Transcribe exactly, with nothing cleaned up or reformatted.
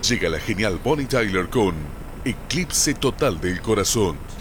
Llega la genial Bonnie Tyler con Eclipse Total del Corazón.